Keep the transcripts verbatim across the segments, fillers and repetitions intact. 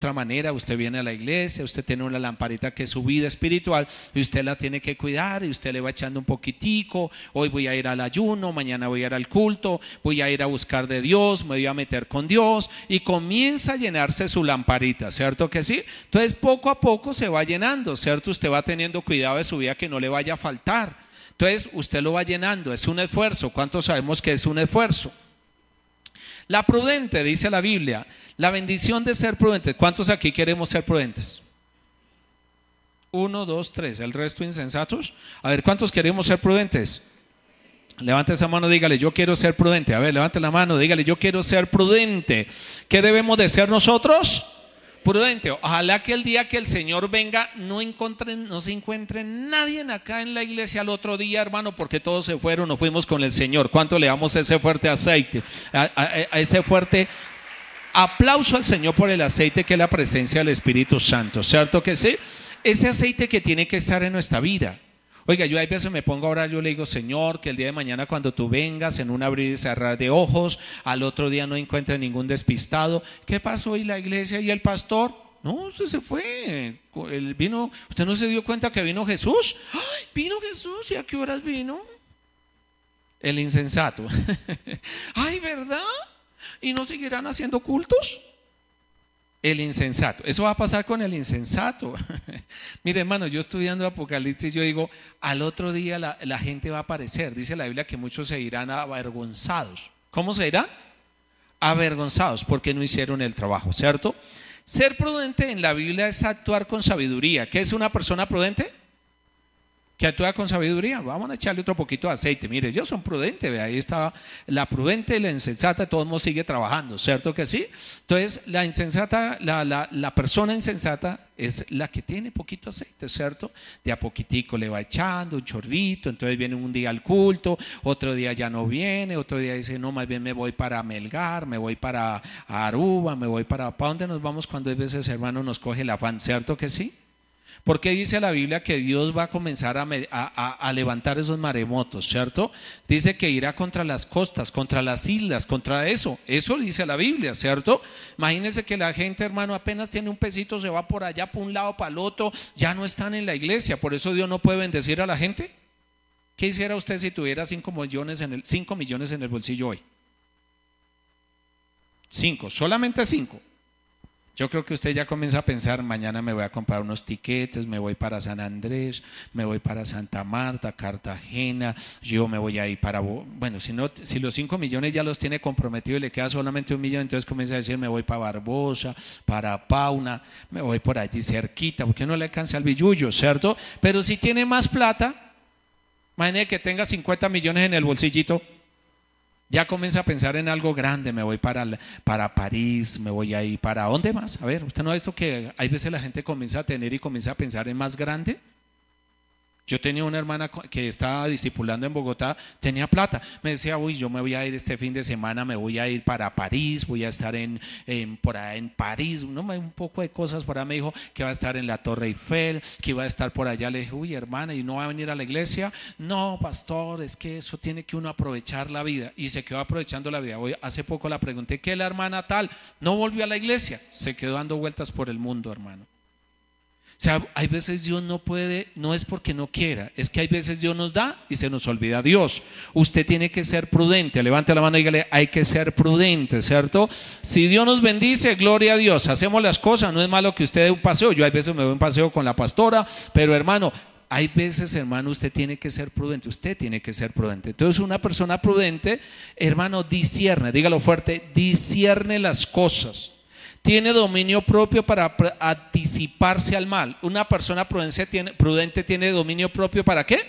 otra manera. Usted viene a la iglesia, usted tiene una lamparita que es su vida espiritual y usted la tiene que cuidar y usted le va echando un poquitico. Hoy voy a ir al ayuno, mañana voy a ir al culto, voy a ir a buscar de Dios, me voy a meter con Dios y comienza a llenarse su lamparita, ¿cierto que sí? Entonces poco a poco se va llenando, ¿cierto? Usted va teniendo cuidado de su vida que no le vaya a faltar. Entonces usted lo va llenando, es un esfuerzo. ¿Cuántos sabemos que es un esfuerzo? La prudente, dice la Biblia, la bendición de ser prudente. ¿Cuántos aquí queremos ser prudentes? Uno, dos, tres. ¿El resto insensatos? A ver, ¿cuántos queremos ser prudentes? Levante esa mano, dígale, yo quiero ser prudente. A ver, levante la mano, dígale, yo quiero ser prudente. ¿Qué debemos de ser nosotros? Prudente. Ojalá que el día que el Señor venga no encuentren, no se encuentre nadie acá en la iglesia al otro día, hermano, porque todos se fueron, nos fuimos con el Señor. ¿Cuánto le damos ese fuerte aceite? A, a, a ese fuerte aplauso al Señor por el aceite que es la presencia del Espíritu Santo, ¿cierto que sí? Ese aceite que tiene que estar en nuestra vida. Oiga, yo a veces me pongo a orar, yo le digo, Señor, que el día de mañana cuando tú vengas en un abrir y cerrar de ojos, al otro día no encuentre ningún despistado. ¿Qué pasó hoy la iglesia y el pastor? No, usted se fue. Él vino, ¿usted no se dio cuenta que vino Jesús? ¡Ay, vino Jesús! ¿Y a qué horas vino? El insensato. ¡Ay, verdad! ¿Y no seguirán haciendo cultos? El insensato, eso va a pasar con el insensato. Mire, hermano, yo estudiando Apocalipsis, yo digo, al otro día la, la gente va a aparecer. Dice la Biblia que muchos se irán avergonzados. ¿Cómo se irán? Avergonzados porque no hicieron el trabajo, ¿cierto? Ser prudente en la Biblia es actuar con sabiduría. ¿Qué es una persona prudente? Que actúa con sabiduría. Vamos a echarle otro poquito de aceite. Mire, ellos son prudentes, ve, ahí está la prudente y la insensata, todo el mundo sigue trabajando, ¿cierto que sí? Entonces la insensata, la, la, la persona insensata es la que tiene poquito aceite, ¿cierto? De a poquitico le va echando un chorrito, entonces viene un día al culto, otro día ya no viene, otro día dice, no, más bien me voy para Melgar, me voy para Aruba, me voy para... ¿Para dónde nos vamos cuando a veces, hermano, nos coge el afán, ¿cierto que sí? ¿Por qué dice la Biblia que Dios va a comenzar a, a, a levantar esos maremotos, ¿cierto? Dice que irá contra las costas, contra las islas, contra eso. Eso dice la Biblia, ¿cierto? Imagínense que la gente, hermano, apenas tiene un pesito, se va por allá, por un lado, para el otro, ya no están en la iglesia. Por eso Dios no puede bendecir a la gente. ¿Qué hiciera usted si tuviera cinco millones en el, cinco millones en el bolsillo hoy? Cinco, solamente cinco. Yo creo que usted ya comienza a pensar, mañana me voy a comprar unos tiquetes, me voy para San Andrés, me voy para Santa Marta, Cartagena, yo me voy a ir para... Bueno, si, no, si los cinco millones ya los tiene comprometidos y le queda solamente un millón, entonces comienza a decir, me voy para Barbosa, para Pauna, me voy por allí cerquita, porque no le alcanza al billullo, ¿cierto? Pero si tiene más plata, imagine que tenga cincuenta millones en el bolsillito, ya comienza a pensar en algo grande, me voy para, para París, me voy a ir para... ¿Dónde más? A ver, ¿usted no ha visto que hay veces la gente comienza a tener y comienza a pensar en más grande? Yo tenía una hermana que estaba discipulando en Bogotá, tenía plata, me decía, uy, yo me voy a ir este fin de semana, me voy a ir para París, voy a estar en, en, por allá en París, no, un poco de cosas por allá, me dijo que iba a estar en la Torre Eiffel, que iba a estar por allá, le dije, uy, hermana, ¿y no va a venir a la iglesia? No, pastor, es que eso tiene que uno aprovechar la vida, y se quedó aprovechando la vida. Hoy, hace poco la pregunté, ¿qué la hermana tal? No volvió a la iglesia, se quedó dando vueltas por el mundo, hermano. O sea, hay veces Dios no puede, no es porque no quiera, es que hay veces Dios nos da y se nos olvida Dios. Usted tiene que ser prudente, levante la mano y dígale, hay que ser prudente, ¿cierto? Si Dios nos bendice, gloria a Dios, hacemos las cosas, no es malo que usted dé un paseo, yo hay veces me doy un paseo con la pastora, pero hermano, hay veces, hermano, usted tiene que ser prudente, usted tiene que ser prudente. Entonces una persona prudente, hermano, discierne, dígalo fuerte, discierne las cosas. Tiene dominio propio para anticiparse al mal. Una persona prudente tiene, prudente tiene dominio propio ¿para qué?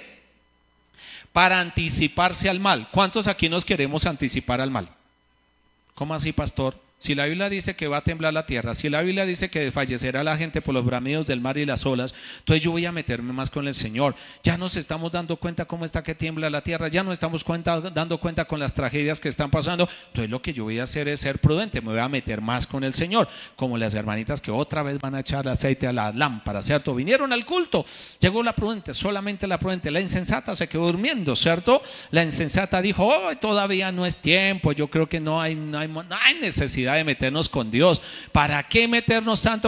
Para anticiparse al mal. ¿Cuántos aquí nos queremos anticipar al mal? ¿Cómo así, pastor? Si la Biblia dice que va a temblar la tierra, si la Biblia dice que fallecerá la gente por los bramidos del mar y las olas, entonces yo voy a meterme más con el Señor. Ya nos estamos dando cuenta cómo está que tiembla la tierra, ya nos estamos cuenta, dando cuenta con las tragedias que están pasando. Entonces lo que yo voy a hacer es ser prudente, me voy a meter más con el Señor, como las hermanitas que otra vez van a echar aceite a las lámparas, ¿cierto? Vinieron al culto, llegó la prudente, solamente la prudente, la insensata se quedó durmiendo, ¿cierto? La insensata dijo, oh, todavía no es tiempo, yo creo que no hay, no hay, no hay necesidad de meternos con Dios. ¿Para qué meternos tanto